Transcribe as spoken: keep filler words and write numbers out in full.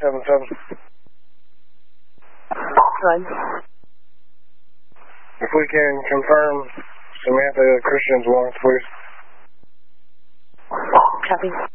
seven seven. Good. If we can confirm Samantha Christian's warrants, please. Copy.